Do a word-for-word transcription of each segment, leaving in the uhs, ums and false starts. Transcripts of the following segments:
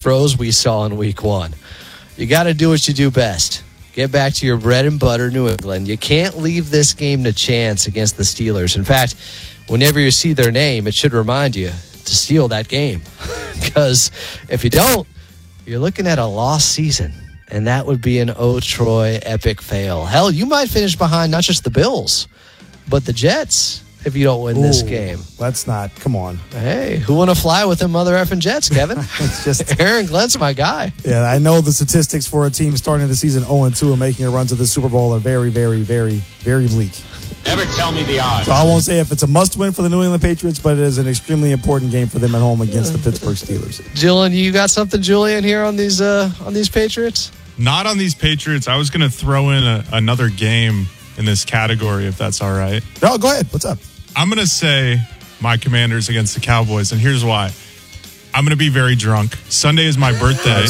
throws we saw in week one. You got to do what you do best. Get back to your bread and butter, New England. You can't leave this game to chance against the Steelers. In fact, whenever you see their name, it should remind you to steal that game. Because if you don't, you're looking at a lost season. And that would be an Oh Troy epic fail. Hell, you might finish behind not just the Bills, but the Jets if you don't win Ooh, this game. Let's not. Come on. Hey, who want to fly with them mother effing Jets, Kevin? It's just Aaron Glenn's my guy. Yeah, I know the statistics for a team starting the season oh and two and making a run to the Super Bowl are very, very, very, very bleak. Never tell me the odds. So I won't say if it's a must-win for the New England Patriots, but it is an extremely important game for them at home against the Pittsburgh Steelers. Julian, you got something, Julian, here on these uh, on these Patriots? Not on these Patriots. I was going to throw in a, another game in this category, if that's all right. No, go ahead. What's up? I'm going to say my Commanders against the Cowboys, and here's why. I'm going to be very drunk. Sunday is my birthday.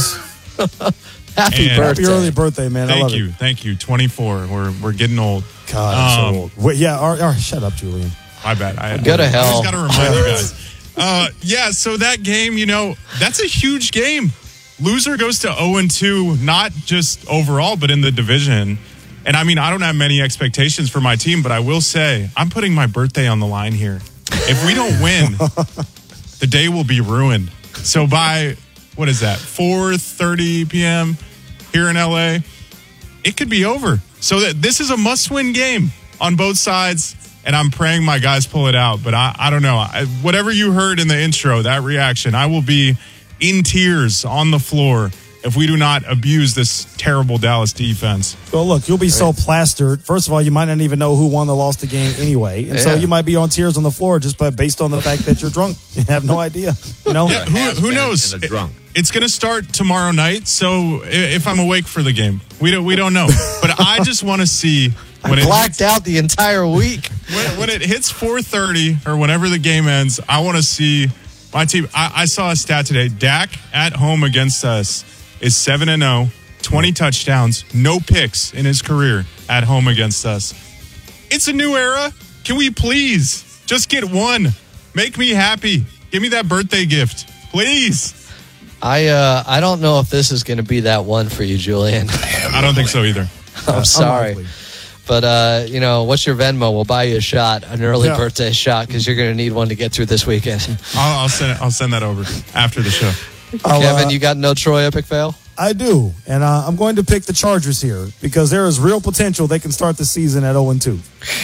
Happy And- birthday. Happy early birthday, man. I Thank love you. it. Thank you. twenty-four. We're we're getting old. God, I'm Um, so old. Wait, yeah, all right, all right, shut up, Julian. My bad. I, Go to I hell. just got to remind you guys. Uh, yeah, so that game, you know, that's a huge game. Loser goes to oh and two, not just overall, but in the division. And I mean, I don't have many expectations for my team, but I will say I'm putting my birthday on the line here. If we don't win, the day will be ruined. So by, what is that, four thirty p.m. here in L A, it could be over. So that this is a must-win game on both sides, and I'm praying my guys pull it out. But I, I don't know. I, whatever you heard in the intro, that reaction, I will be in tears on the floor if we do not abuse this terrible Dallas defense. Well, look, you'll be so plastered. First of all, you might not even know who won or lost the game anyway. And so Yeah. you might be on tears on the floor just by, based on the fact that you're drunk. You have no idea. You know? Yeah, who, who knows? And a drunk. It- it's going to start tomorrow night, so i- if I'm awake for the game, we don't we don't know. But I just want to see when it Blacked out the entire week. when, when it hits four thirty or whenever the game ends, I want to see my team. I, I saw a stat today. Dak at home against us is seven and oh, twenty touchdowns, no picks in his career at home against us. It's a new era. Can we please just get one? Make me happy. Give me that birthday gift, please. I uh, I don't know if this is going to be that one for you, Julian. I don't think so either. I'm sorry. Unlikely. But, uh, you know, what's your Venmo? We'll buy you a shot, an early Yeah. birthday shot, because you're going to need one to get through this weekend. I'll, I'll send it, I'll send that over after the show. I'll, Kevin, uh, you got no Troy epic fail? I do. And uh, I'm going to pick the Chargers here because there is real potential they can start the season at oh and two.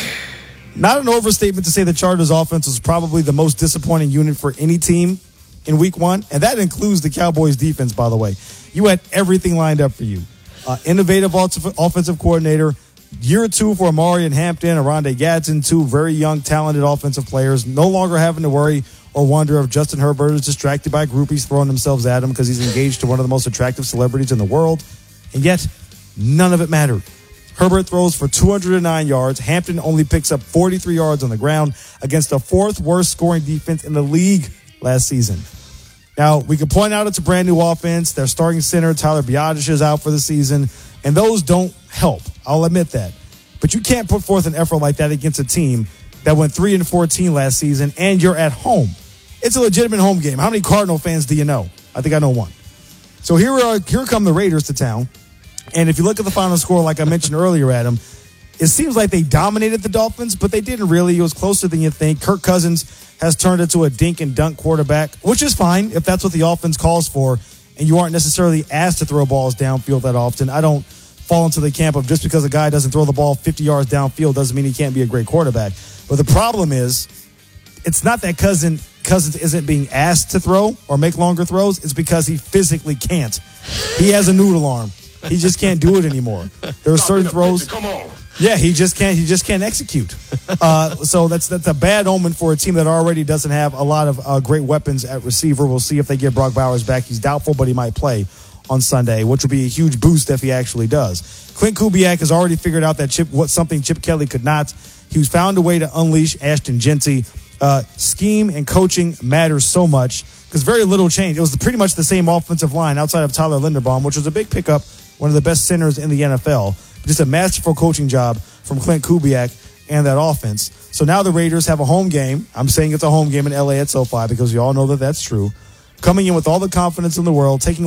Not an overstatement to say the Chargers offense was probably the most disappointing unit for any team in week one. And that includes the Cowboys defense, by the way. You had everything lined up for you. Uh, innovative offensive coordinator, year two for Amari and Hampton, Aronde Gadsden, two very young, talented offensive players, no longer having to worry or wonder if Justin Herbert is distracted by groupies throwing themselves at him because he's engaged to one of the most attractive celebrities in the world. And yet, none of it mattered. Herbert throws for two hundred nine yards. Hampton only picks up forty-three yards on the ground against the fourth worst scoring defense in the league last season. Now, we can point out it's a brand new offense. Their starting center, Tyler Biadasz, is out for the season, and those don't help. I'll admit that. But you can't put forth an effort like that against a team that went three and fourteen last season, and you're at home. It's a legitimate home game. How many Cardinal fans do you know? I think I know one. So here are here come the Raiders to town. And if you look at the final score, like I mentioned earlier, Adam, it seems like they dominated the Dolphins, but they didn't really. It was closer than you think. Kirk Cousins has turned into a dink and dunk quarterback, which is fine if that's what the offense calls for, and you aren't necessarily asked to throw balls downfield that often. I don't fall into the camp of just because a guy doesn't throw the ball fifty yards downfield doesn't mean he can't be a great quarterback. But the problem is, it's not that Cousin, Cousins isn't being asked to throw or make longer throws. It's because he physically can't. He has a noodle arm. He just can't do it anymore. There are certain throws. Come on. Yeah, he just can't. He just can't execute. Uh, so that's that's a bad omen for a team that already doesn't have a lot of uh, great weapons at receiver. We'll see if they get Brock Bowers back. He's doubtful, but he might play on Sunday, which will be a huge boost if he actually does. Clint Kubiak has already figured out that Chip, what something Chip Kelly could not. He's found a way to unleash Ashton Genty. Uh, scheme and coaching matters so much because very little change. It was pretty much the same offensive line outside of Tyler Linderbaum, which was a big pickup, one of the best centers in the N F L. Just a masterful coaching job from Clint Kubiak and that offense. So now the Raiders have a home game. I'm saying it's a home game in L A at SoFi because we all know that that's true. Coming in with all the confidence in the world, taking